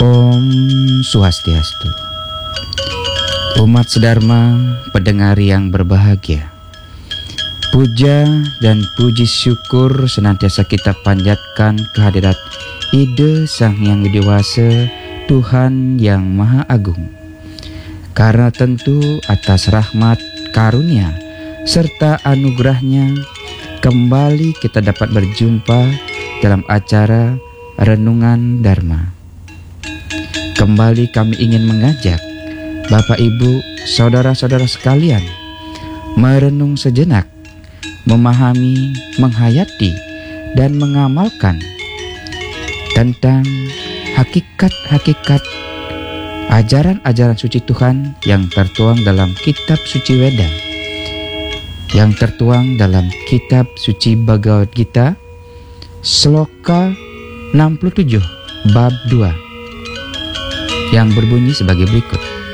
Om Swastiastu. Umat sedharma, pendengar yang berbahagia, puja dan puji syukur senantiasa kita panjatkan kehadirat Ide Sang Yang Widewasa, Tuhan yang Maha Agung. Karena tentu atas rahmat, karunia, serta anugerahnya, kembali kita dapat berjumpa dalam acara Renungan Dharma. Kembali kami ingin mengajak Bapak Ibu, saudara-saudara sekalian merenung sejenak, memahami, menghayati, dan mengamalkan tentang hakikat-hakikat ajaran-ajaran suci Tuhan yang tertuang dalam kitab suci Weda, yang tertuang dalam kitab suci Bhagavad Gita, Sloka 67 bab 2, yang berbunyi sebagai berikut.